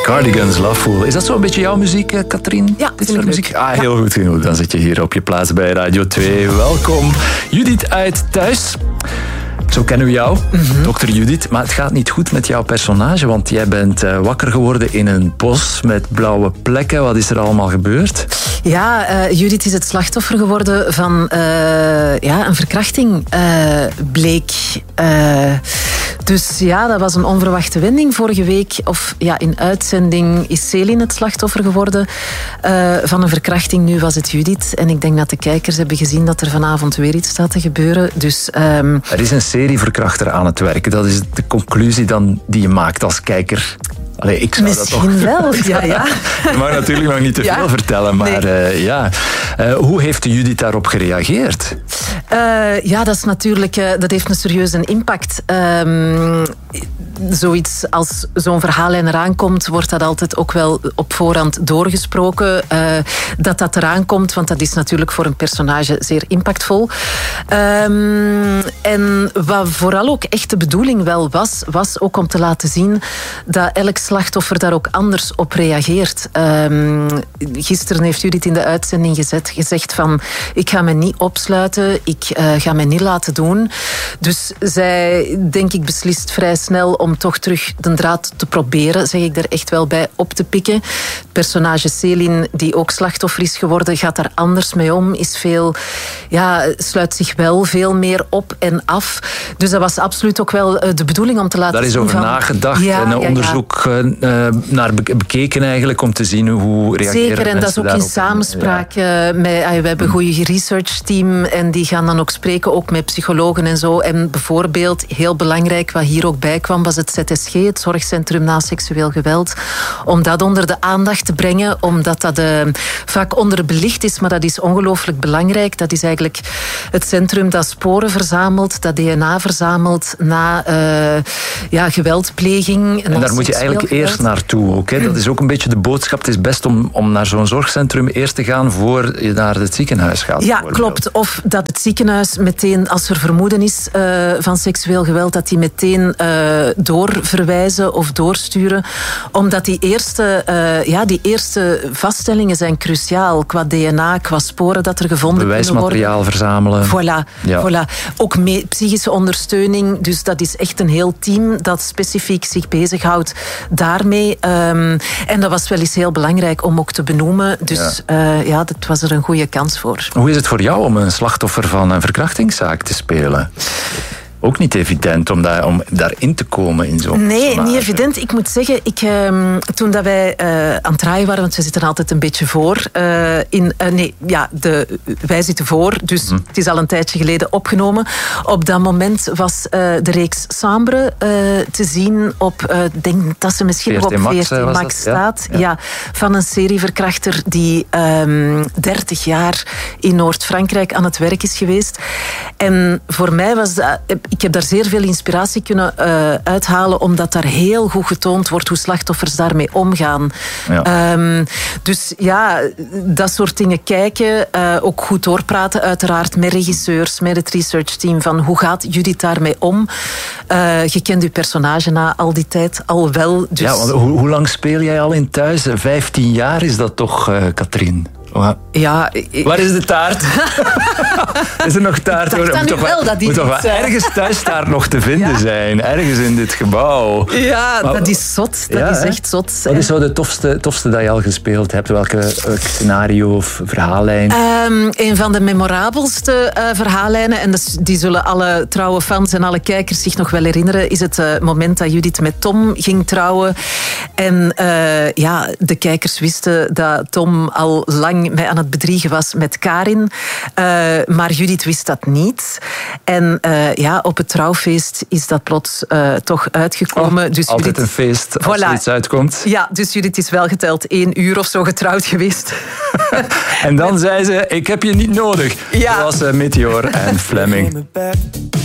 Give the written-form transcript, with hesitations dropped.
Cardigans, Loveful. Is dat zo'n beetje jouw muziek, Katrien? Ja, dit vind ik muziek. leuk. Heel goed genoeg. Dan zit je hier op je plaats bij Radio 2. Welkom. Judith uit Thuis. Zo kennen we jou, dokter Judith. Maar het gaat niet goed met jouw personage, want jij bent wakker geworden in een bos met blauwe plekken. Wat is er allemaal gebeurd? Ja, Judith is het slachtoffer geworden van een verkrachting, bleek. Dus ja, dat was een onverwachte wending. Vorige week, in uitzending, is Selin het slachtoffer geworden van een verkrachting. Nu was het Judith. En ik denk dat de kijkers hebben gezien dat er vanavond weer iets staat te gebeuren. Dus, er is een serieverkrachter aan het werken. Dat is de conclusie dan die je maakt als kijker. Allee, ik zou misschien dat toch... wel, ja. Je mag natuurlijk nog niet te veel vertellen, maar hoe heeft Judith daarop gereageerd? Dat is natuurlijk, dat heeft een serieuze impact. Zoiets als zo'n verhaallijn eraan komt, wordt dat altijd ook wel op voorhand doorgesproken. Dat eraan komt, want dat is natuurlijk voor een personage zeer impactvol. En wat vooral ook echt de bedoeling wel was ook om te laten zien dat elk slachtoffer daar ook anders op reageert. Gisteren heeft Judith in de uitzending gezegd van ik ga me niet opsluiten, ik ga me niet laten doen. Dus zij, denk ik, beslist vrij snel om toch terug de draad te proberen, zeg ik er echt wel bij, op te pikken. Het personage Selin, die ook slachtoffer is geworden, gaat daar anders mee om, sluit zich wel veel meer op en af. Dus dat was absoluut ook wel de bedoeling om te laten zien. Daar is over nagedacht en een onderzoek naar bekeken eigenlijk, om te zien hoe reageren Zeker, en dat is ook in samenspraak met... we hebben een goede researchteam en die gaan dan ook spreken, ook met psychologen en zo. En bijvoorbeeld, heel belangrijk, wat hier ook bij kwam, was het ZSG, het Zorgcentrum na Seksueel Geweld. Om dat onder de aandacht te brengen, omdat dat vaak onderbelicht is, maar dat is ongelooflijk belangrijk. Dat is eigenlijk het centrum dat sporen verzamelt, dat DNA verzamelt na geweldpleging. En daar moet je eigenlijk eerst naartoe ook. Hè? Dat is ook een beetje de boodschap. Het is best om naar zo'n zorgcentrum eerst te gaan voor je naar het ziekenhuis gaat. Ja, klopt. Of dat het ziekenhuis meteen, als er vermoeden is van seksueel geweld, dat die meteen doorverwijzen of doorsturen. Omdat die eerste vaststellingen zijn cruciaal. Qua DNA, qua sporen dat er gevonden kunnen worden. Bewijsmateriaal verzamelen. Voilà. Ook psychische ondersteuning. Dus dat is echt een heel team dat specifiek zich bezighoudt daarmee. En dat was wel eens heel belangrijk om ook te benoemen. Dus dat was er een goede kans voor. Hoe is het voor jou om een slachtoffer van een verkrachtingszaak te spelen? Ook niet evident om daarin te komen in zo'n personage. Niet evident. Ik moet zeggen, toen dat wij aan het draaien waren, want we zitten altijd een beetje voor. Wij zitten voor, dus het is al een tijdje geleden opgenomen. Op dat moment was de reeks Sambre te zien op, denk dat ze misschien nog op VRT Max staat. Ja, van een serieverkrachter die 30 jaar in Noord-Frankrijk aan het werk is geweest. En voor mij was dat... Ik heb daar zeer veel inspiratie kunnen uithalen, omdat daar heel goed getoond wordt hoe slachtoffers daarmee omgaan. Ja. Dus dat soort dingen kijken, ook goed doorpraten uiteraard met regisseurs, met het researchteam, van hoe gaat Judith daarmee om? Je kent uw personage na al die tijd al wel. Dus... Ja, want hoe lang speel jij al in Thuis? 15 jaar is dat toch, Katrien? Ja, waar is de taart? Is er nog taart? Moet toch wel ergens thuistaart nog te vinden zijn. Ergens in dit gebouw. Ja, maar, dat is zot. Dat is echt zot. Wat is zo de tofste dat je al gespeeld hebt? Welke scenario of verhaallijn? Een van de memorabelste verhaallijnen, en die zullen alle trouwe fans en alle kijkers zich nog wel herinneren, is het moment dat Judith met Tom ging trouwen. En de kijkers wisten dat Tom al lang mij aan het bedriegen was met Karin. Maar Judith wist dat niet. En op het trouwfeest is dat plots toch uitgekomen. Dus altijd Judith, een feest als er iets uitkomt. Ja, dus Judith is wel geteld 1 uur of zo getrouwd geweest. En dan zei ze, ik heb je niet nodig. Zoals Meteor en Fleming.